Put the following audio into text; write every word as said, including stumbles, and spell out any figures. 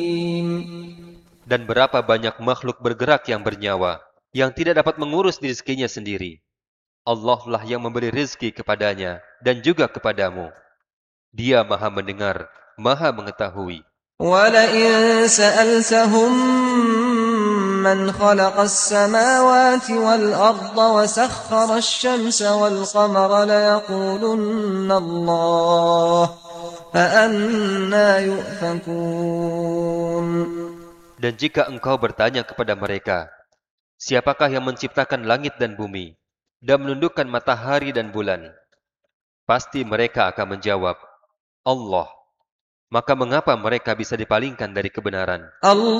Dan berapa banyak makhluk bergerak yang bernyawa, yang tidak dapat mengurus rizkinya sendiri. Allah lah yang memberi rizki kepadanya dan juga kepadamu. Dia maha mendengar, maha mengetahui. وَلَئِن سَأَلْتَهُم مَّنْ خَلَقَ السَّمَاوَاتِ وَالْأَرْضَ وَسَخَّرَ الشَّمْسَ وَالْقَمَرَ لَيَقُولُنَّ اللَّهُ فَأَنَّىٰ يُؤْفَكُونَ. Dan jika engkau bertanya kepada mereka, siapakah yang menciptakan langit dan bumi, dan menundukkan matahari dan bulan? Pasti mereka akan menjawab, Allah. Maka mengapa mereka bisa dipalingkan dari kebenaran?